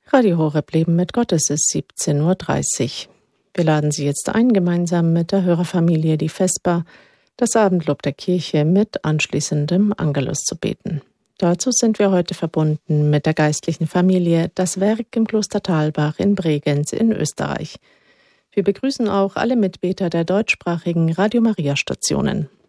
Radio Horeb Leben mit Gott, es ist 17:30 Uhr. Wir laden Sie jetzt ein, gemeinsam mit der Hörerfamilie die Vesper, das Abendlob der Kirche mit anschließendem Angelus zu beten. Dazu sind wir heute verbunden mit der geistlichen Familie Das Werk im Kloster Thalbach in Bregenz in Österreich. Wir begrüßen auch alle Mitbeter der deutschsprachigen Radio Maria Stationen.